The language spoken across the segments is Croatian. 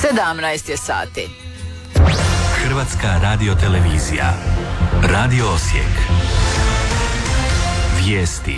17 je sati. Hrvatska radiotelevizija. Radio Osijek. Vijesti.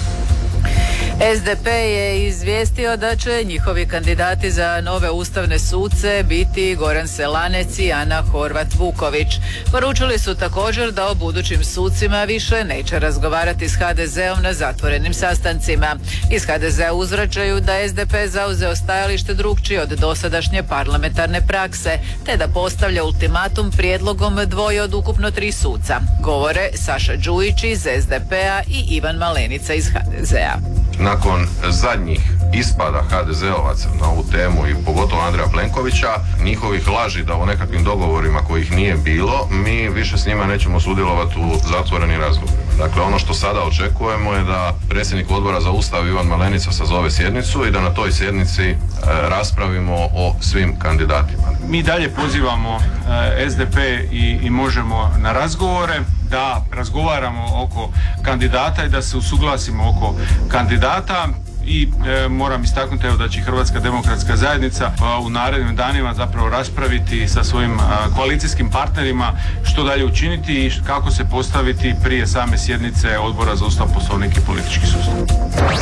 SDP je izvijestio da će njihovi kandidati za nove ustavne suce biti Goran Selanec i Ana Horvat-Vuković. Poručili su također da o budućim sucima više neće razgovarati s HDZ-om na zatvorenim sastancima. Iz HDZ-a uzvraćaju da je SDP zauzeo stajalište drukčije od dosadašnje parlamentarne prakse, te da postavlja ultimatum prijedlogom dvoje od ukupno 3 suca. Govore Saša Đujić iz SDP-a i Ivan Malenica iz HDZ-a. Nakon zadnjih ispada HDZ-ovaca na ovu temu i pogotovo Andreja Plenkovića, njihovih laži da o nekakvim dogovorima kojih nije bilo, mi više s njima nećemo sudjelovati u zatvorenim razgovorima. Dakle, ono što sada očekujemo je da predsjednik Odbora za Ustav Ivan Malenica sazove sjednicu i da na toj sjednici raspravimo o svim kandidatima. Mi dalje pozivamo SDP i Možemo na razgovore, da razgovaramo oko kandidata i da se usuglasimo oko kandidata. I moram istaknuti da će Hrvatska demokratska zajednica u narednim danima zapravo raspraviti sa svojim koalicijskim partnerima što dalje učiniti i kako se postaviti prije same sjednice Odbora za Ustav, Poslovnik i politički sustav.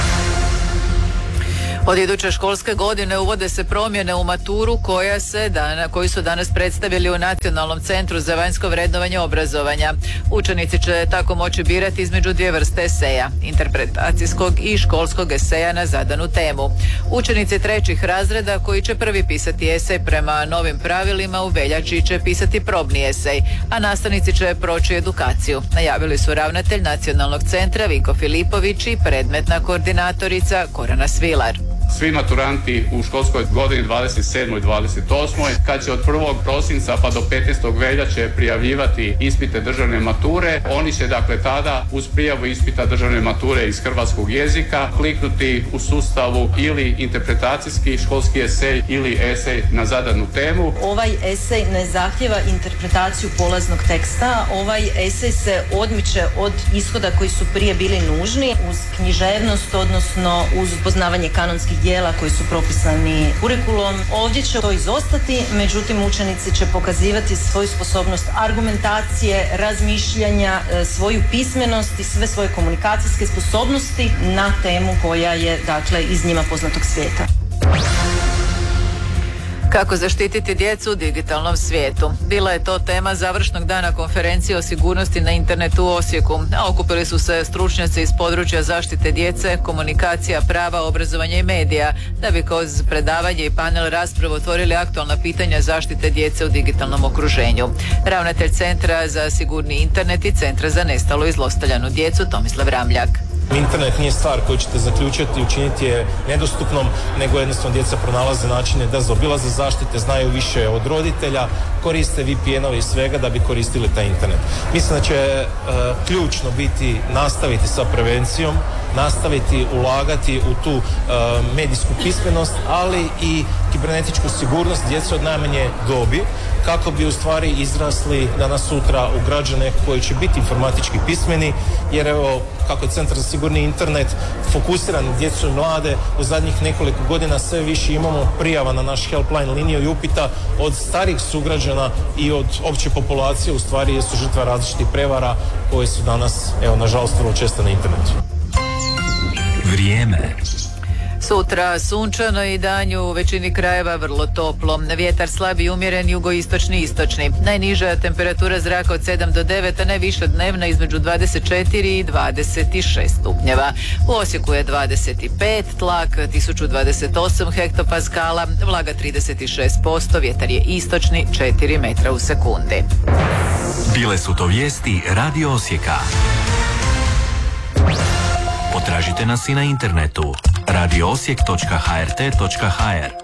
Od iduće školske godine uvode se promjene u maturu koju su danas predstavili u Nacionalnom centru za vanjsko vrednovanje obrazovanja. Učenici će tako moći birati između dvije vrste eseja, interpretacijskog i školskog eseja na zadanu temu. Učenici 3. razreda koji će prvi pisati esej prema novim pravilima u veljači će pisati probni esej, a nastavnici će proći edukaciju. Najavili su ravnatelj Nacionalnog centra Viko Filipović i predmetna koordinatorica Korana Svilar. Svi maturanti u školskoj godini 27. i 28. kad će od 1. prosinca pa do 15. veljače prijavljivati ispite državne mature, oni će dakle tada uz prijavu ispita državne mature iz hrvatskog jezika kliknuti u sustavu ili interpretacijski školski esej ili esej na zadanu temu. Ovaj esej ne zahtjeva interpretaciju polaznog teksta, ovaj esej se odmiče od ishoda koji su prije bili nužni uz književnost, odnosno uz poznavanje kanonskih dijela koji su propisani kurikulum. Ovdje će to izostati, međutim učenici će pokazivati svoju sposobnost argumentacije, razmišljanja, svoju pismenost i sve svoje komunikacijske sposobnosti na temu koja je dakle iz njima poznatog svijeta. Kako zaštititi djecu u digitalnom svijetu? Bila je to tema završnog dana konferencije o sigurnosti na internetu u Osijeku, a okupili su se stručnjaci iz područja zaštite djece, komunikacija, prava, obrazovanja i medija, da bi kroz predavanje i panel raspravu otvorili aktualna pitanja zaštite djece u digitalnom okruženju. Ravnatelj Centra za sigurni internet i Centra za nestalu i zlostavljanu djecu Tomislav Ramljak. Internet nije stvar koju ćete zaključiti i učiniti je nedostupnom, nego jednostavno djeca pronalaze načine da zaobilaze zaštite, znaju više od roditelja, koriste VPN-ove i svega da bi koristili taj internet. Mislim da će ključno biti nastaviti sa prevencijom, nastaviti ulagati u tu medijsku pismenost, ali i kibernetičku sigurnost djece od najmanje dobi, kako bi u stvari izrasli danas sutra u građane koji će biti informatički pismeni, jer evo, kako je Centar za sigurni internet fokusiran na djecu i mlade, u zadnjih nekoliko godina sve više imamo prijava na naš helpline liniju i upita od starih sugrađana i od opće populacije, u stvari jesu žrtva različitih prevara koje su danas, evo, nažalost, vrlo često na internetu. Vrijeme. Sutra sunčano i danju u većini krajeva vrlo toplo. Vjetar slab i umjeren jugoistočni i istočni. Najniža temperatura zraka od 7 do 9, a najviša dnevna između 24 i 26 stupnjeva. U Osijeku je 25, tlak 1028 hektopaskala, vlaga 36%, vjetar je istočni 4 metra u sekundi. Bile su to vijesti Radio Osijeka. Potražite nas i na internetu radioosijek.hrt.hr.